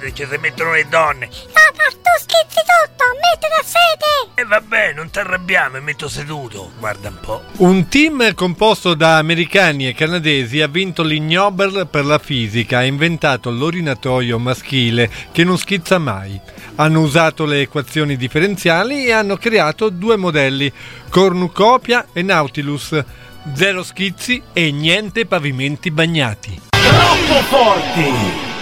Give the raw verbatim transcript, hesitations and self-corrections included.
sede, ci si mettono le donne. No, tu schizzi tutto, metti la sede. E vabbè, non ti arrabbiamo, mi metto seduto, guarda un po'. Un team composto da americani e canadesi ha vinto l'Ig Nobel per la fisica, ha inventato l'orinatoio maschile che non schizza mai. Hanno usato le equazioni differenziali e hanno creato due modelli, Cornucopia e Nautilus. Zero schizzi e niente pavimenti bagnati. Troppo forti!